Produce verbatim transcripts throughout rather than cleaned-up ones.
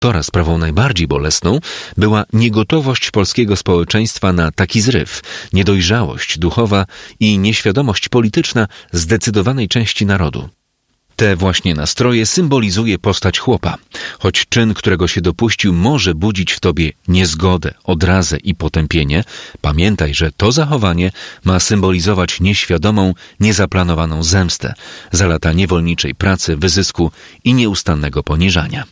autora sprawą najbardziej bolesną była niegotowość polskiego społeczeństwa na taki zryw, niedojrzałość duchowa i nieświadomość polityczna zdecydowanej części narodu. Te właśnie nastroje symbolizuje postać chłopa. Choć czyn, którego się dopuścił, może budzić w tobie niezgodę, odrazę i potępienie, pamiętaj, że to zachowanie ma symbolizować nieświadomą, niezaplanowaną zemstę za lata niewolniczej pracy, wyzysku i nieustannego poniżania.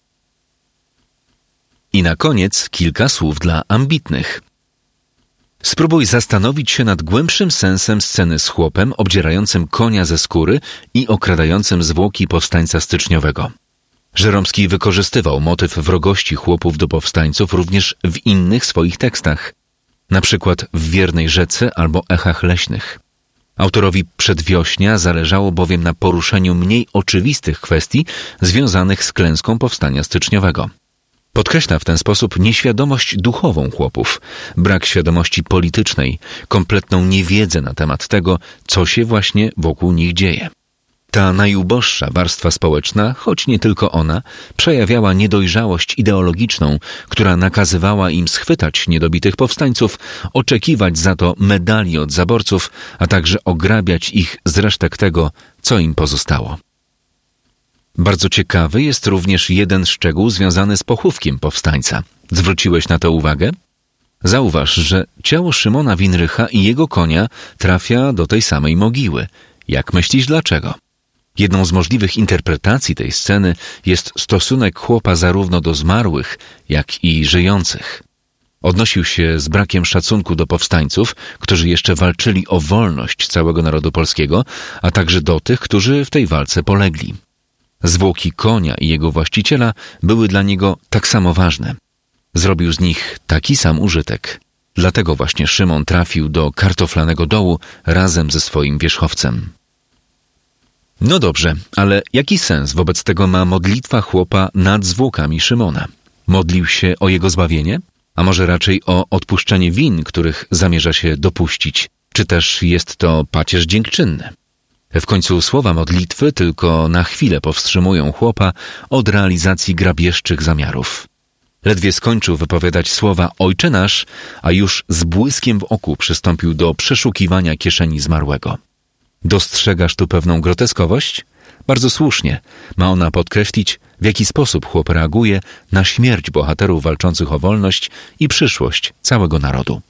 I na koniec kilka słów dla ambitnych. Spróbuj zastanowić się nad głębszym sensem sceny z chłopem obdzierającym konia ze skóry i okradającym zwłoki powstańca styczniowego. Żeromski wykorzystywał motyw wrogości chłopów do powstańców również w innych swoich tekstach, na przykład w Wiernej Rzece albo Echach Leśnych. Autorowi Przedwiośnia zależało bowiem na poruszeniu mniej oczywistych kwestii związanych z klęską powstania styczniowego. Podkreśla w ten sposób nieświadomość duchową chłopów, brak świadomości politycznej, kompletną niewiedzę na temat tego, co się właśnie wokół nich dzieje. Ta najuboższa warstwa społeczna, choć nie tylko ona, przejawiała niedojrzałość ideologiczną, która nakazywała im schwytać niedobitych powstańców, oczekiwać za to medali od zaborców, a także ograbiać ich z resztek tego, co im pozostało. Bardzo ciekawy jest również jeden szczegół związany z pochówkiem powstańca. Zwróciłeś na to uwagę? Zauważ, że ciało Szymona Winrycha i jego konia trafia do tej samej mogiły. Jak myślisz, dlaczego? Jedną z możliwych interpretacji tej sceny jest stosunek chłopa zarówno do zmarłych, jak i żyjących. Odnosił się z brakiem szacunku do powstańców, którzy jeszcze walczyli o wolność całego narodu polskiego, a także do tych, którzy w tej walce polegli. Zwłoki konia i jego właściciela były dla niego tak samo ważne. Zrobił z nich taki sam użytek. Dlatego właśnie Szymon trafił do kartoflanego dołu razem ze swoim wierzchowcem. No dobrze, ale jaki sens wobec tego ma modlitwa chłopa nad zwłokami Szymona? Modlił się o jego zbawienie? A może raczej o odpuszczenie win, których zamierza się dopuścić? Czy też jest to pacierz dziękczynny? W końcu słowa modlitwy tylko na chwilę powstrzymują chłopa od realizacji grabieżczych zamiarów. Ledwie skończył wypowiadać słowa Ojcze nasz, a już z błyskiem w oku przystąpił do przeszukiwania kieszeni zmarłego. Dostrzegasz tu pewną groteskowość? Bardzo słusznie. Ma ona podkreślić, w jaki sposób chłop reaguje na śmierć bohaterów walczących o wolność i przyszłość całego narodu.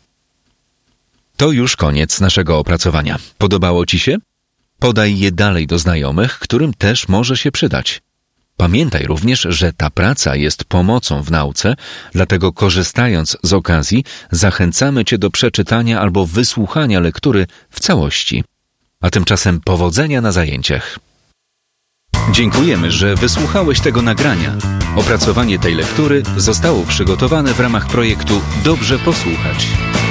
To już koniec naszego opracowania. Podobało Ci się? Podaj je dalej do znajomych, którym też może się przydać. Pamiętaj również, że ta praca jest pomocą w nauce, dlatego korzystając z okazji zachęcamy Cię do przeczytania albo wysłuchania lektury w całości. A tymczasem powodzenia na zajęciach. Dziękujemy, że wysłuchałeś tego nagrania. Opracowanie tej lektury zostało przygotowane w ramach projektu Dobrze Posłuchać.